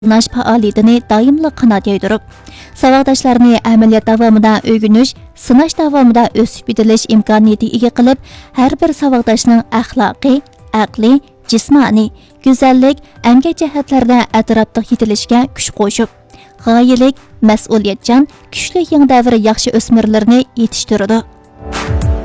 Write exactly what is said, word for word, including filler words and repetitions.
nash faoliyatini doimli qanot yaydirib, savodashlarni amaliyot davomida o'rganish, sinash davomida o'sib yetilish imkoniyatiga ega qilib, har bir savodashning axloqiy, aqliy, jismoniy, go'zallik, emgak jihatlarida atrofda yetilishga kuch qo'shib, g'oyalik, mas'uliyatchan, kuchli yangi davr yaxshi o'smirlarni yetishtiradi.